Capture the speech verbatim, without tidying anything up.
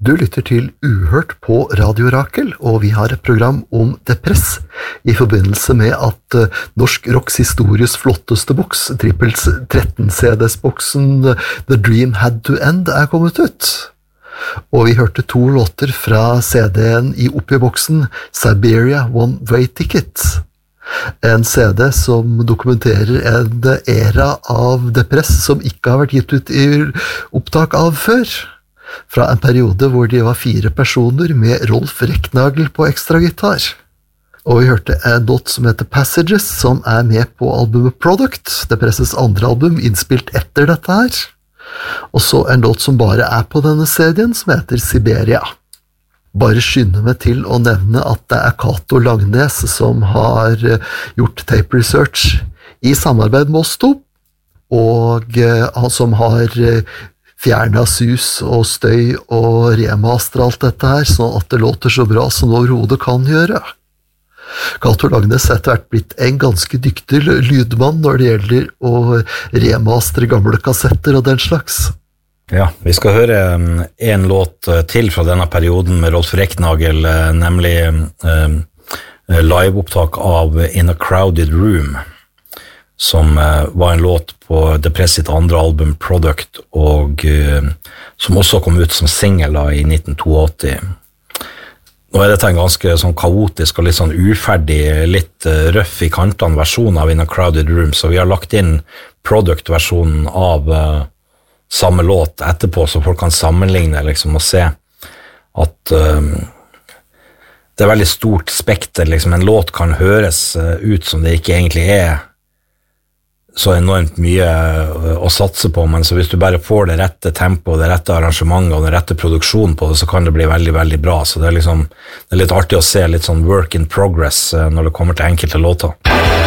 Du lytter til Uhørt på Radio Rakel, og vi har et program om depress i forbindelse med at norsk rocks histories flotteste boks, trippel tretten C D-boksen The Dream Had to End, er kommet ut. Og vi hørte to låter fra C D-en i oppgjørboksen Siberia One Way Ticket. En C D som dokumenterer en era av depress som ikke har vært gitt ut i opptak av før. Fra en periode hvor de var fire personer med Rolf Recknagel på ekstra gitar. Og vi hørte en låt som heter Passages, som er med på albumet Product, Depresses andre album, innspilt etter dette her. Og så en låt som bare er på denne C D-en, som heter Siberia. Bare skynde meg til å nevne at det er Cato Langnes som har gjort tape research i samarbeid med oss to, og han som har fjernet sus og støy og remaster alt dette her, sånn at det låter så bra som overhodet kan gjøre. Cato Langnes er etter hvert blitt en ganske dyktig lydmann når det gjelder å remastere gamle kassetter og den slags. Ja, vi skal høre en låt til fra denne perioden med Rolf Recknagel, nemlig um, liveopptak av In a Crowded Room, som uh, var en låt på Depress sitt andre album Product, og uh, som også kom ut som single da, i nitten åttito. Nå er dette en ganske sånn kaotisk og litt sånn uferdig, litt uh, røff i kantene versjon av In a Crowded Room, så vi har lagt inn Product-versjonen av uh, samme låt etterpå, så folk kan sammenligne liksom, og se at uh, det er veldig stort spekter, liksom. En låt kan høres uh, ut som det ikke egentlig er så enormt mye å satse på, men så hvis du bare får det rette tempoet, det rette arrangementet og den rette produksjonen på det, så kan det bli veldig, veldig bra. Så det er liksom, det er litt artig å se litt sånn work in progress når det kommer til enkelte låter.